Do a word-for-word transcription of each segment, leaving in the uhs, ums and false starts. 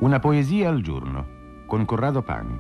Una poesia al giorno con Corrado Pani.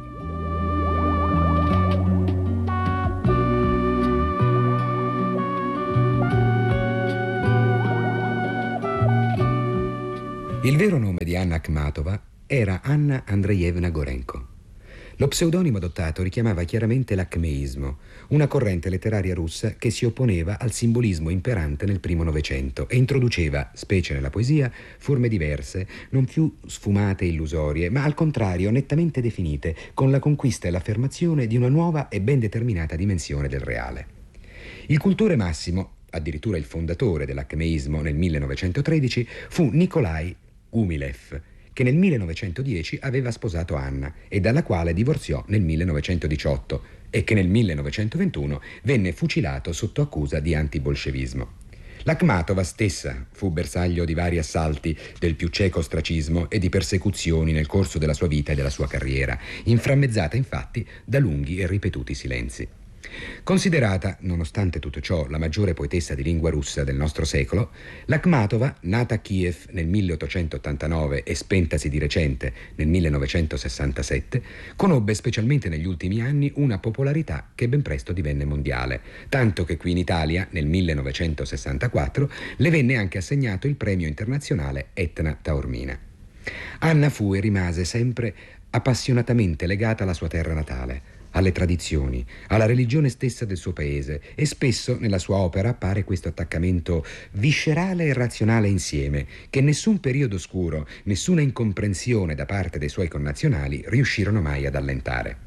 Il vero nome di Anna Akhmatova era Anna Andreevna Gorenko. Lo pseudonimo adottato richiamava chiaramente l'acmeismo, una corrente letteraria russa che si opponeva al simbolismo imperante nel primo Novecento e introduceva, specie nella poesia, forme diverse, non più sfumate e illusorie, ma al contrario nettamente definite, con la conquista e l'affermazione di una nuova e ben determinata dimensione del reale. Il cultore massimo, addirittura il fondatore dell'acmeismo nel millenovecentotredici, fu Nikolai Gumilev, che nel millenovecentodieci aveva sposato Anna e dalla quale divorziò nel millenovecentodiciotto e che nel millenovecentoventuno venne fucilato sotto accusa di antibolscevismo. L'Akhmatova stessa fu bersaglio di vari assalti del più cieco ostracismo e di persecuzioni nel corso della sua vita e della sua carriera, inframmezzata infatti da lunghi e ripetuti silenzi. Considerata, nonostante tutto ciò, la maggiore poetessa di lingua russa del nostro secolo, l'Akhmatova, nata a Kiev nel milleottocentottantanove e spentasi di recente nel millenovecentosessantasette, conobbe specialmente negli ultimi anni una popolarità che ben presto divenne mondiale, tanto che qui in Italia, nel millenovecentosessantaquattro, le venne anche assegnato il premio internazionale Etna Taormina. Anna fu e rimase sempre appassionatamente legata alla sua terra natale, alle tradizioni, alla religione stessa del suo paese, e spesso nella sua opera appare questo attaccamento viscerale e razionale insieme che nessun periodo oscuro, nessuna incomprensione da parte dei suoi connazionali riuscirono mai ad allentare.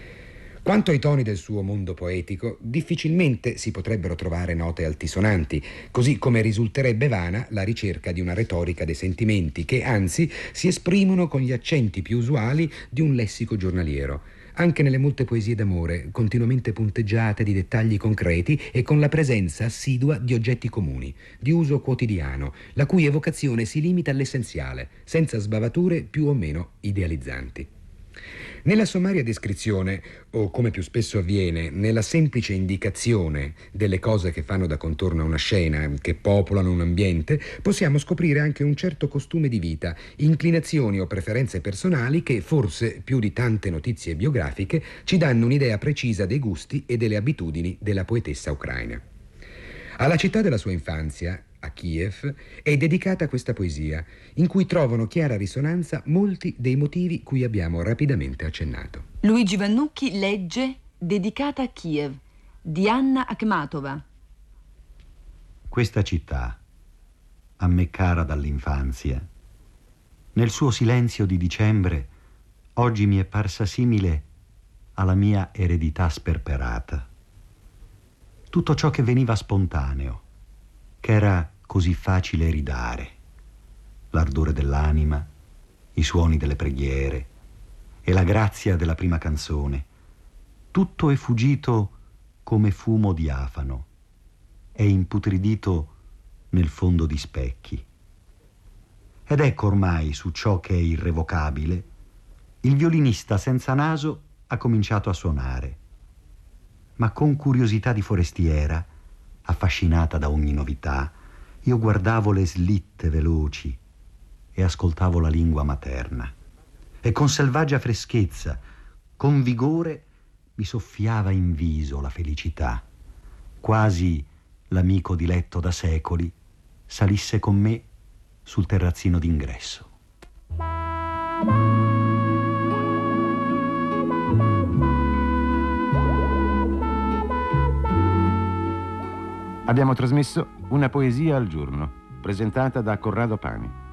Quanto ai toni del suo mondo poetico, difficilmente si potrebbero trovare note altisonanti, così come risulterebbe vana la ricerca di una retorica dei sentimenti che, anzi, si esprimono con gli accenti più usuali di un lessico giornaliero, anche nelle molte poesie d'amore, continuamente punteggiate di dettagli concreti e con la presenza assidua di oggetti comuni, di uso quotidiano, la cui evocazione si limita all'essenziale, senza sbavature più o meno idealizzanti. Nella sommaria descrizione, o come più spesso avviene, nella semplice indicazione delle cose che fanno da contorno a una scena, che popolano un ambiente, possiamo scoprire anche un certo costume di vita, inclinazioni o preferenze personali che, forse più di tante notizie biografiche, ci danno un'idea precisa dei gusti e delle abitudini della poetessa ucraina. Alla città della sua infanzia, a Kiev, è dedicata questa poesia, in cui trovano chiara risonanza molti dei motivi cui abbiamo rapidamente accennato. Luigi Vannucchi legge Dedicata a Kiev, di Anna Akhmatova. Questa città, a me cara dall'infanzia, nel suo silenzio di dicembre, oggi mi è parsa simile alla mia eredità sperperata. Tutto ciò che veniva spontaneo, che era così facile ridare, l'ardore dell'anima, i suoni delle preghiere e la grazia della prima canzone, tutto è fuggito come fumo diafano, è imputridito nel fondo di specchi. Ed ecco ormai su ciò che è irrevocabile, il violinista senza naso ha cominciato a suonare, ma con curiosità di forestiera, affascinata da ogni novità, io guardavo le slitte veloci e ascoltavo la lingua materna. E con selvaggia freschezza, con vigore, mi soffiava in viso la felicità. Quasi l'amico diletto da secoli salisse con me sul terrazzino d'ingresso. Abbiamo trasmesso Una poesia al giorno, presentata da Corrado Pani.